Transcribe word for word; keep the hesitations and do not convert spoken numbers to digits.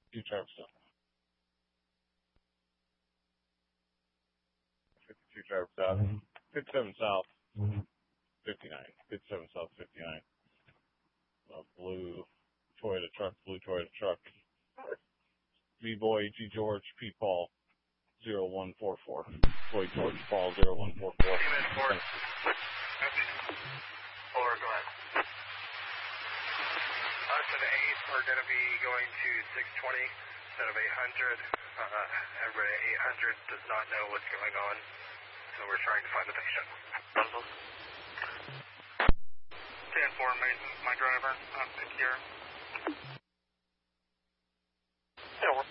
Two Travis South. fifty-two Travis South. fifty-seven South. fifty-nine. fifty-seven South, fifty-nine. Uh, blue Toyota truck, blue Toyota truck. V-Boy, G George, P Paul, zero one four four. Boy George, Paul, zero one four four. Four, go ahead. Us and eight are going to be going to six twenty instead of eight hundred. Uh, everybody at eight hundred does not know what's going on, so we're trying to find the patient. ten four, Mason's my driver. I'm secure. Yeah, we're